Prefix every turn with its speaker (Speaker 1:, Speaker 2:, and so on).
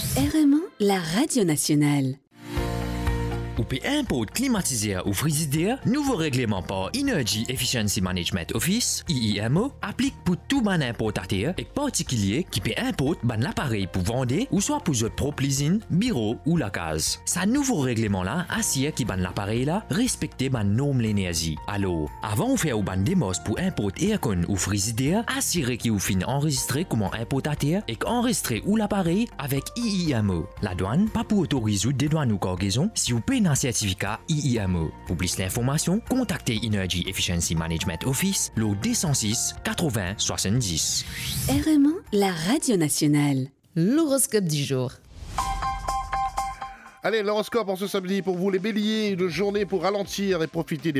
Speaker 1: RME, la radio nationale.
Speaker 2: Ou peut importe climatiseur ou frigidaire, nouveau règlement par Energy Efficiency Management Office, IEMO, applique pour tout ban importateur et particulier qui peut importe ban l'appareil pour vendre ou soit pour votre propre usine, bureau ou la case. Ce nouveau règlement là assure qui ban l'appareil là respecter ban norme l'énergie. Alors, avant de faire ou ban démos pour importer aircon ou frigidaire, assurez qu'il vous fin enregistré comme importateur et enregistrer ou l'appareil avec IEMO. La douane pas pour autoriser des douanes ou cargaison si vous payez un certificat IEMO. Pour plus d'informations, contactez Energy Efficiency Management Office, le 206 80 70.
Speaker 1: RME, la radio nationale.
Speaker 3: L'horoscope du jour.
Speaker 4: Allez, l'horoscope en ce samedi pour vous les béliers, une journée pour ralentir et profiter des